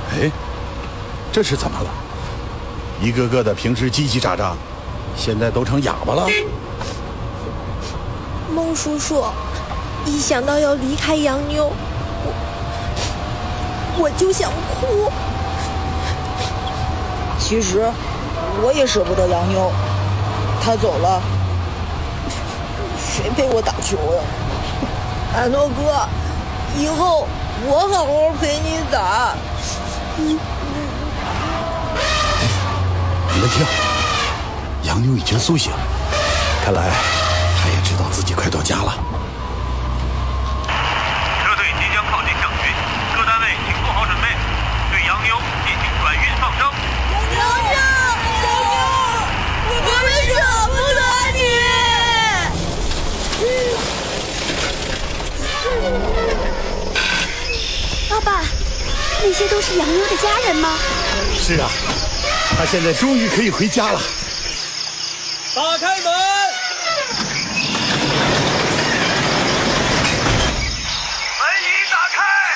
哎，这是怎么了？一个个的平时叽叽喳喳，现在都成哑巴了。 孟叔叔，一想到要离开洋妞，我就想哭。 其实我也舍不得洋妞，她走了，谁陪我打球呀？安诺哥，以后我好好陪你打。 你们听，洋妞已经苏醒，看来她也知道自己快到家了。 车队即将靠近小区，各单位请做好准备，对洋妞进行转运放生。 洋妞，我们舍不得你。 老爸，那些都是洋妞的家人吗？ 是啊，她现在终于可以回家了。 打开门！